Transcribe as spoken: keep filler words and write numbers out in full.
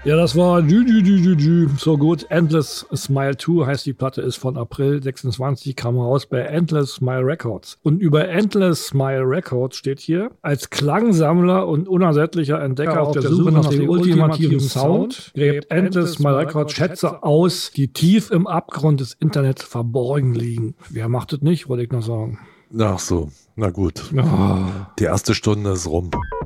Ja, das war dü, dü, dü, dü, dü. So gut. Endless Smile zwei heißt die Platte, ist von April sechsundzwanzig, kam raus bei Endless Smile Records. Und über Endless Smile Records steht hier, als Klangsammler und unersättlicher Entdecker ja, auf, auf der, der Suche nach dem ultimativen Sound, gräbt Endless Smile Records Schätze aus, die tief im Abgrund des Internets verborgen liegen. Wer macht es nicht, wollte ich noch sagen. Ach so, na gut. Oh. Die erste Stunde ist rum.